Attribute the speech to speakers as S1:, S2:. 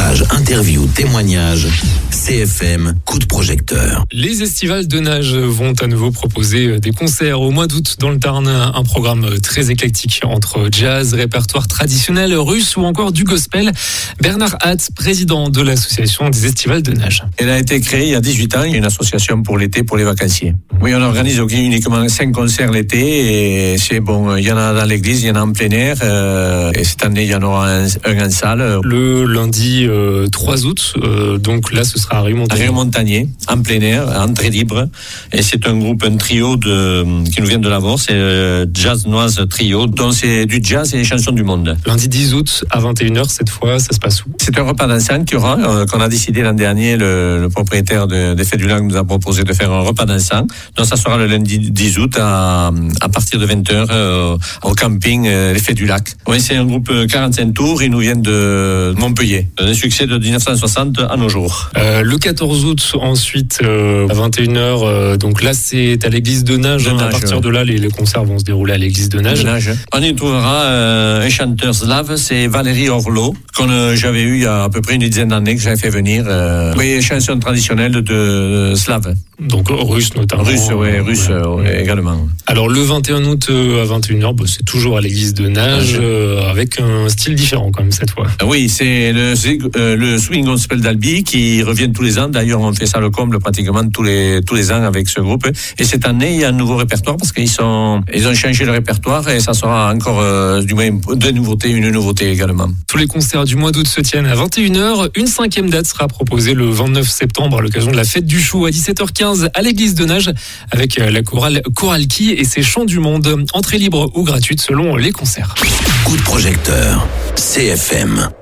S1: reportages, interviews, témoignages. CFM, coup de projecteur.
S2: Les estivales de nage vont à nouveau proposer des concerts au mois d'août dans le Tarn. Un programme très éclectique entre jazz, répertoire traditionnel russe ou encore du gospel. Bernard Hatt, président de l'association des estivales de nage.
S3: Elle a été créée il y a 18 ans, une association pour l'été, pour les vacanciers. Oui, on organise uniquement 5 concerts l'été et c'est bon, il y en a dans l'église, il y en a en plein air et cette année il y en aura un en salle.
S2: Le lundi 3 août, donc là ce sera à
S3: Rieux-Montagnier, en plein air, entrée libre. Et c'est un trio qui nous vient de Lavore, c'est Jazz Noise Trio, dont c'est du jazz et des chansons du monde.
S2: Lundi 10 août à 21h, cette fois, ça se passe où?
S3: C'est un repas dansant qu'il y aura, qu'on a décidé l'an dernier, le propriétaire des Fêtes du Lac nous a proposé de faire un repas dansant. Donc ça sera le lundi 10 août à partir de 20h au camping Les Fêtes du Lac. Oui, c'est un groupe 45 tours, ils nous viennent de Montpellier. Un succès de 1960 à nos jours.
S2: Le 14 août, ensuite, à 21h, donc là, c'est à l'église de Nage. À partir de là, les concerts vont se dérouler à l'église de Nage.
S3: On y trouvera un chanteur slave, c'est Valérie Orlov, que j'avais eu il y a à peu près une dizaine d'années, que j'avais fait venir. Oui, chanson traditionnelle de slave.
S2: Donc russe notamment.
S3: Russe également.
S2: Alors le 21 août à 21h, c'est toujours à l'église de Nage, avec un style différent quand même cette fois.
S3: Oui, c'est le swing gospel d'Albi qui revient tous les ans. D'ailleurs, on fait ça le comble pratiquement tous les ans avec ce groupe. Et cette année, il y a un nouveau répertoire parce qu'ils ont changé le répertoire et ça sera encore du moins une nouveauté également.
S2: Tous les concerts du mois d'août se tiennent à 21h. Une 5e date sera proposée le 29 septembre à l'occasion de la fête du chou à 17h15 à l'église de Nage avec la chorale Koralki et ses chants du monde. Entrée libre ou gratuite selon les concerts.
S1: Coup de projecteur, CFM.